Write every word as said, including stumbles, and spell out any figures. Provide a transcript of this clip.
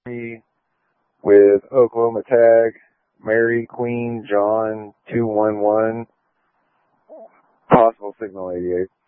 three with Oklahoma tag, Mary Queen John two one one, possible signal eighty-eight.